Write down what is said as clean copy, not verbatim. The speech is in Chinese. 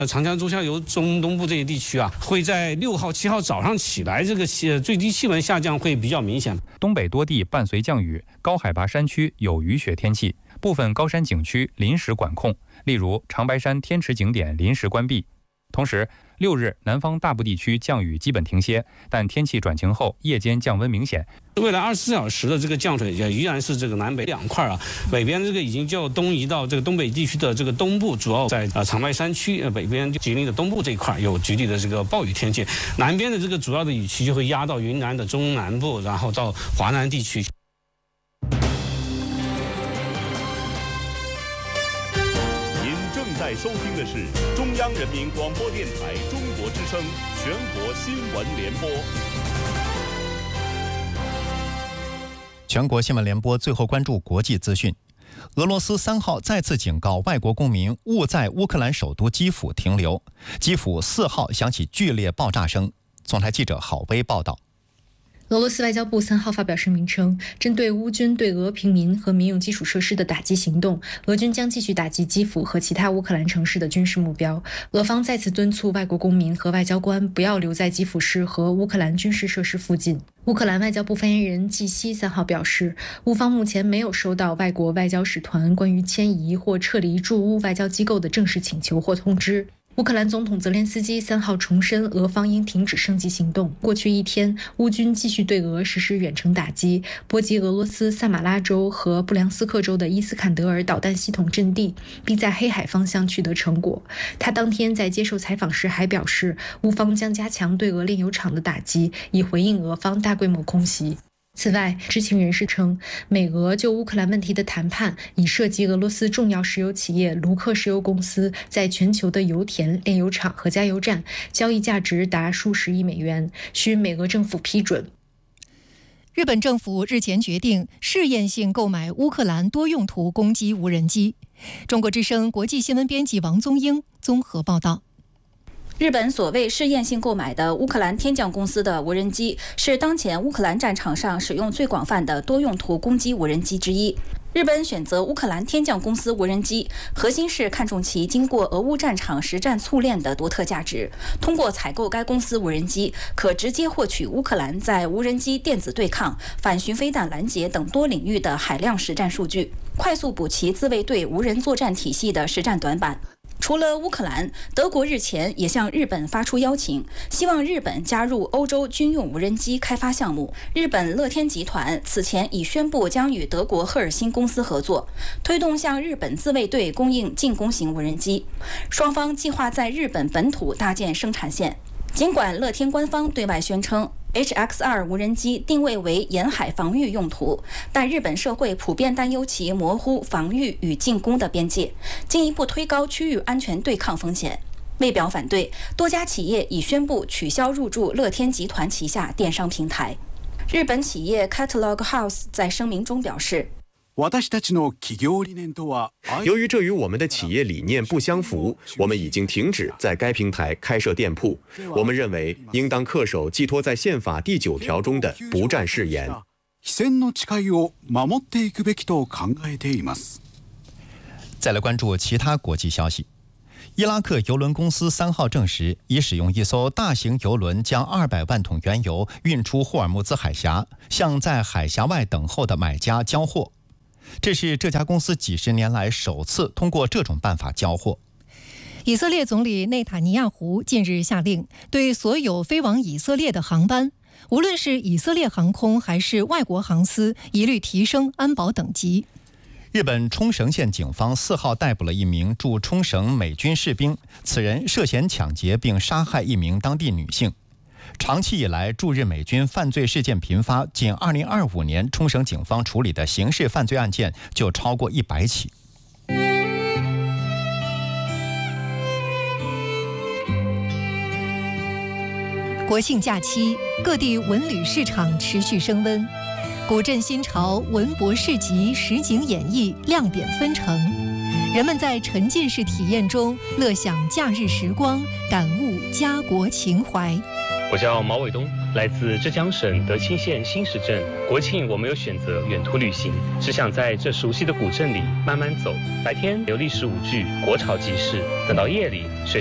长江中下游中东部这些地区啊，会在6号、7号早上起来，这个最低气温下降会比较明显。 东北多地伴随降雨，高海拔山区有雨雪天气，部分高山景区临时管控，例如长白山天池景点临时关闭。同时，6日南方大部地区降雨基本停歇，但天气转晴后，夜间降温明显。 未来24小时的这个降水也依然是这个南北两块啊，北边这个已经就东移到这个东北地区的这个东部，主要在长白山区北边吉林的东部这一块有局地的这个暴雨天气，南边的这个主要的雨区就会压到云南的中南部，然后到华南地区。 在收听的是中央人民广播电台中国之声全国新闻联播。 全国新闻联播最后关注国际资讯。俄罗斯3号再次警告外国公民勿在乌克兰首都基辅停留。基辅4号响起剧烈爆炸声。总台记者郝威报道。 俄罗斯外交部3号发表声明称，针对乌军对俄平民和民用基础设施的打击行动，俄军将继续打击基辅和其他乌克兰城市的军事目标。俄方再次敦促外国公民和外交官不要留在基辅市和乌克兰军事设施附近。乌克兰外交部发言人季希3号表示，乌方目前没有收到外国外交使团关于迁移或撤离驻乌外交机构的正式请求或通知。乌克兰总统泽连斯基3号重申，俄方应停止升级行动。过去一天，乌军继续对俄实施远程打击，波及俄罗斯萨马拉州和布良斯克州的伊斯坎德尔导弹系统阵地，并在黑海方向取得成果。他当天在接受采访时还表示，乌方将加强对俄炼油厂的打击，以回应俄方大规模空袭。此外，知情人士称，美俄就乌克兰问题的谈判已涉及俄罗斯重要石油企业卢克石油公司在全球的油田、炼油厂和加油站，交易价值达数十亿美元，需美俄政府批准。 日本政府日前决定试验性购买乌克兰多用途攻击无人机。中国之声国际新闻编辑王宗英综合报道。 日本所谓试验性购买的乌克兰天降公司的无人机，是当前乌克兰战场上使用最广泛的多用途攻击无人机之一。日本选择乌克兰天降公司无人机，核心是看重其经过俄乌战场实战淬炼的独特价值。通过采购该公司无人机，可直接获取乌克兰在无人机电子对抗、反巡飞弹拦截等多领域的海量实战数据，快速补齐自卫队无人作战体系的实战短板。除了乌克兰，德国日前也向日本发出邀请，希望日本加入欧洲军用无人机开发项目。日本乐天集团此前已宣布将与德国赫尔辛公司合作，推动向日本自卫队供应进攻型无人机。双方计划在日本本土搭建生产线。尽管乐天官方对外宣称HX-2 无人机定位为沿海防御用途，但日本社会普遍担忧其模糊防御与进攻的边界，进一步推高区域安全对抗风险。为表反对，多家企业已宣布取消入驻乐天集团旗下电商平台。日本企业 Catalog House 在声明中表示， 由于这与我们的企业理念不相符，我们已经停止在该平台开设店铺。我们认为应当恪守寄托在宪法第9条中的不战誓言。 再来关注其他国际消息。伊拉克邮轮公司3号证实，已使用一艘大型邮轮将200万桶原油运出霍尔木兹海峡，向在海峡外等候的买家交货。这是这家公司几十年来首次通过这种办法交货。 以色列总理内塔尼亚胡近日下令，对所有飞往以色列的航班，无论是以色列航空还是外国航司，一律提升安保等级。 日本冲绳县警方4号逮捕了一名驻冲绳美军士兵，此人涉嫌抢劫并杀害一名当地女性。长期以来，驻日美军犯罪事件频发，仅2025年冲绳警方处理的刑事犯罪案件就超过100起。 国庆假期，各地文旅市场持续升温，古镇新潮、文博市集、实景演绎亮点纷呈，人们在沉浸式体验中乐享假日时光，感悟家国情怀。 我叫毛伟东，来自浙江省德清县新石镇。国庆我没有选择远途旅行，只想在这熟悉的古镇里慢慢走。白天有历史舞剧、国潮集市，等到夜里